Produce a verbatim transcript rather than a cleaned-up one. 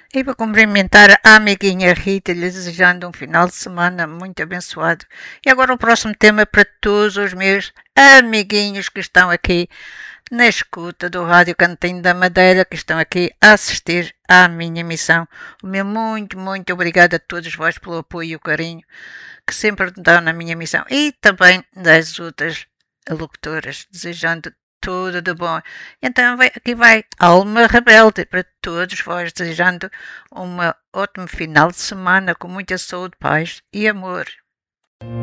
E para cumprimentar a amiguinha Rita, lhe desejando um final de semana muito abençoado. E agora o próximo tema é para todos os meus amiguinhos que estão aqui na escuta do Rádio Cantinho da Madeira, que estão aqui a assistir à minha missão. O meu muito, muito obrigado a todos vós pelo apoio e o carinho que sempre dão na minha missão. E também das outras locutoras, desejando tudo de bom. Então vai, aqui vai Alma Rebelde para todos vós, desejando um ótimo final de semana com muita saúde, paz e amor.